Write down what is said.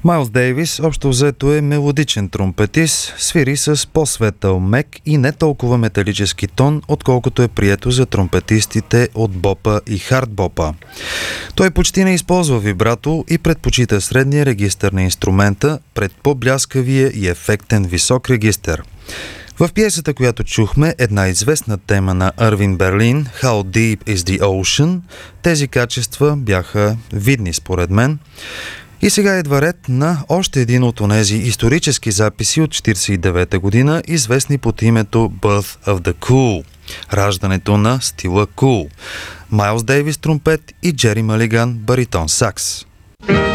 Майлз Дейвис общо взето е мелодичен тромпетист, свири с по-светъл, мек и не толкова металически тон, отколкото е прието за тромпетистите от бопа и хардбопа. Той почти не използва вибрато и предпочита средния регистър на инструмента пред по-бляскавия и ефектен висок регистър. В пиесата, която чухме, една известна тема на Ирвин Берлин, How Deep is the Ocean, тези качества бяха видни според мен. И сега идва ред на още един от онези исторически записи от 1949 година, известни под името Birth of the Cool, раждането на стила Cool. Майлз Дейвис тромпет и Джери Малиган баритон сакс.